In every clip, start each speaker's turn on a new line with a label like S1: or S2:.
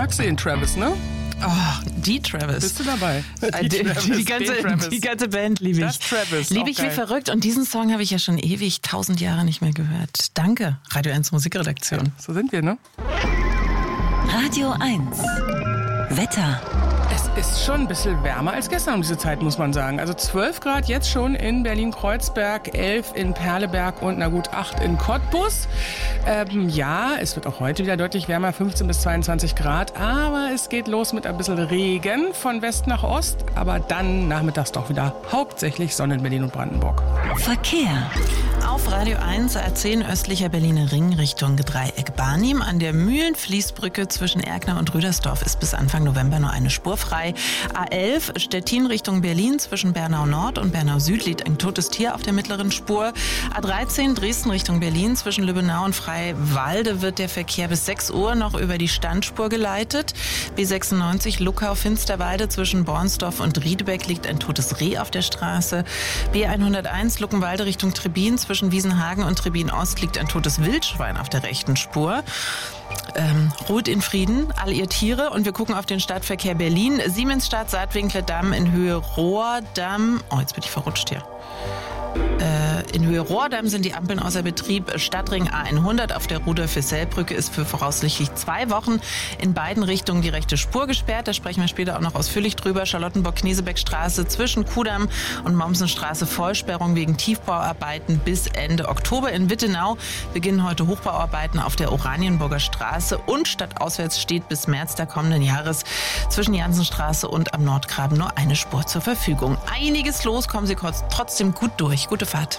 S1: Magst du den Travis, ne?
S2: Oh, die Travis.
S1: Bist du dabei?
S2: Die ganze Band liebe ich.
S1: Das Travis.
S2: Liebe ich wie verrückt. Und diesen Song habe ich ja schon ewig, 1000 Jahre nicht mehr gehört. Danke, Radio 1 Musikredaktion.
S1: Ja, so sind wir, ne?
S3: Radio 1. Wetter.
S1: Es ist schon ein bisschen wärmer als gestern um diese Zeit, muss man sagen. Also 12 Grad jetzt schon in Berlin-Kreuzberg, 11 in Perleberg und na gut 8 in Cottbus. Ja, es wird auch heute wieder deutlich wärmer, 15 bis 22 Grad. Aber es geht los mit ein bisschen Regen von West nach Ost. Aber dann nachmittags doch wieder hauptsächlich Sonne in Berlin und Brandenburg.
S3: Verkehr.
S2: Auf Radio 1 A10 östlicher Berliner Ring Richtung Dreieck Barnim. An der Mühlenfließbrücke zwischen Erkner und Rüdersdorf ist bis Anfang November nur eine Spur frei. A11 Stettin Richtung Berlin zwischen Bernau Nord und Bernau Süd liegt ein totes Tier auf der mittleren Spur. A13 Dresden Richtung Berlin zwischen Lübbenau und Freiwalde wird der Verkehr bis 6 Uhr noch über die Standspur geleitet. B96 Luckau-Finsterwalde zwischen Bornsdorf und Riedebeck liegt ein totes Reh auf der Straße. B101 Luckenwalde Richtung Trebin zwischen Wiesenhagen und Trebin Ost liegt ein totes Wildschwein auf der rechten Spur. Ruht in Frieden, all ihr Tiere. Und wir gucken auf den Stadtverkehr Berlin. Siemensstadt, Saatwinkler-Damm in Höhe Rohrdamm. Oh, jetzt bin ich verrutscht hier. In Höhe Rohrdamm sind die Ampeln außer Betrieb. Stadtring A100 auf der Rudolf-Hissell-Brücke ist für voraussichtlich 2 Wochen in beiden Richtungen die rechte Spur gesperrt. Da sprechen wir später auch noch ausführlich drüber. Charlottenburg-Knesebeck-Straße zwischen Kudamm und Mommsenstraße Vollsperrung wegen Tiefbauarbeiten bis Ende Oktober. In Wittenau beginnen heute Hochbauarbeiten auf der Oranienburger Straße und stadtauswärts steht bis März der kommenden Jahres zwischen Jansenstraße und am Nordgraben nur eine Spur zur Verfügung. Einiges los, kommen Sie trotzdem gut durch. Gute Fahrt.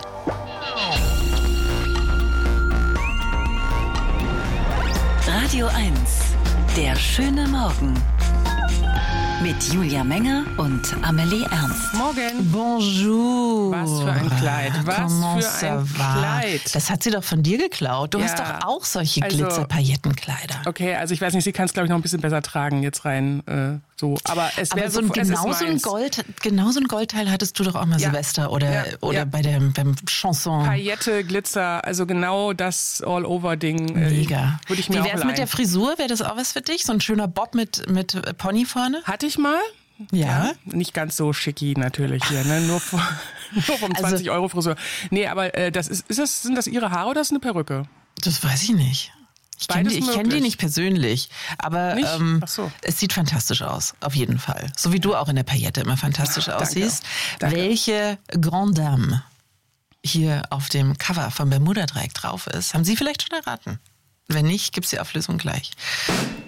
S3: Radio 1. Der schöne Morgen. Mit Julia Menger und Amelie Ernst.
S1: Morgen.
S2: Bonjour.
S1: Was für ein Kleid. Was für ein Kleid.
S2: Das hat sie doch von dir geklaut. Du hast doch auch solche Glitzer-Paillettenkleider.
S1: Okay, also ich weiß nicht, sie kann es glaube ich noch ein bisschen besser tragen jetzt rein so. Aber es wäre
S2: so genau so ein Goldteil hattest du doch auch mal Silvester oder beim Chanson.
S1: Paillette, Glitzer, also genau das All-Over-Ding.
S2: Mega.
S1: Würde ich mir
S2: Wie wär's mit der Frisur? Wäre das auch was für dich? So ein schöner Bob mit Pony vorne?
S1: Hatte ich mal.
S2: Ja.
S1: Nicht ganz so schicki natürlich hier, ne? Nur vom 20-Euro-Frisur. Nee, aber sind das ihre Haare oder ist das eine Perücke?
S2: Das weiß ich nicht. Ich kenne die nicht persönlich, aber es sieht fantastisch aus, auf jeden Fall. So wie du auch in der Paillette immer fantastisch aussiehst. Danke. Welche Grande Dame hier auf dem Cover vom Bermuda-Dreieck drauf ist, haben Sie vielleicht schon erraten? Wenn nicht, gibt's die Auflösung gleich.